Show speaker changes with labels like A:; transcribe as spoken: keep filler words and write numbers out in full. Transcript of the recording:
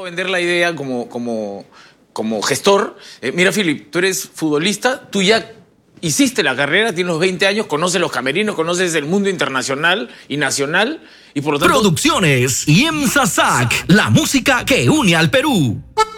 A: vender la idea como, como, como gestor. Eh, mira, Philip, tú eres futbolista, tú ya hiciste la carrera, tienes los veinte años, conoces los camerinos, conoces el mundo internacional y nacional, y por lo tanto...
B: Producciones IEMSA S A C, la música que une al Perú.